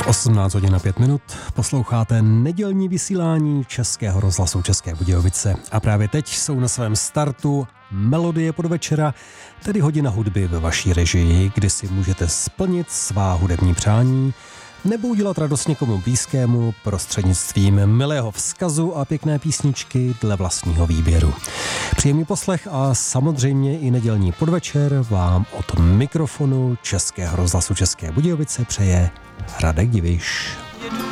18 hodin a 5 minut posloucháte nedělní vysílání Českého rozhlasu České Budějovice a právě teď jsou na svém startu Melodie podvečera, tedy hodina hudby ve vaší režii, kdy si můžete splnit svá hudební přání nebo udělat radost někomu blízkému prostřednictvím milého vzkazu a pěkné písničky dle vlastního výběru. Příjemný poslech a samozřejmě i nedělní podvečer vám od mikrofonu Českého rozhlasu České Budějovice přeje Radek Diviš.